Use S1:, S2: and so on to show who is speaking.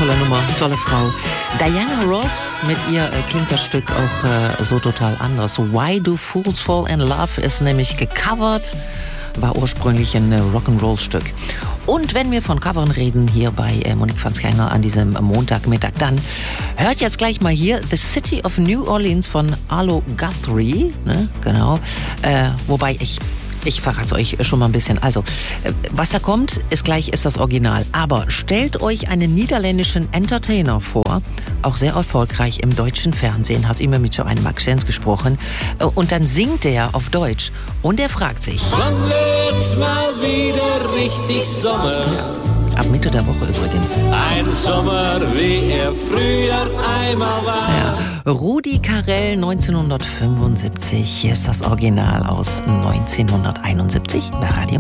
S1: tolle Nummer, tolle Frau. Diana Ross, mit ihr klingt das Stück auch so total anders. Why Do Fools Fall in Love ist nämlich gecovert, war ursprünglich ein Rock'n'Roll-Stück. Und wenn wir von Covern reden, hier bei Monique van Schijngel an diesem Montagmittag, dann hört jetzt gleich mal hier The City of New Orleans von Arlo Guthrie, ne? Genau, wobei ich verrate es euch schon mal ein bisschen. Also, was da kommt, ist das Original. Aber stellt euch einen niederländischen Entertainer vor, auch sehr erfolgreich im deutschen Fernsehen, hat immer mit so einem Akzent gesprochen. Und dann singt er auf Deutsch. Und er fragt sich:
S2: Wann wird's mal wieder richtig Sommer?
S1: Ja, ab Mitte der Woche übrigens.
S2: Ein Sommer, wie er früher einmal war.
S1: Ja. Rudi Carrell 1975. Hier ist das Original aus 1971 bei Radio